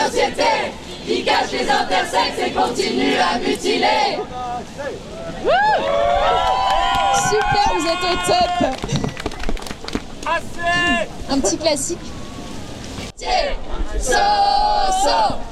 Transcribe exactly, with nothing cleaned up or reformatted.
société qui cache les intersexes et continue à mutiler. Super, vous êtes au top. Assez. Un petit classique. So, so.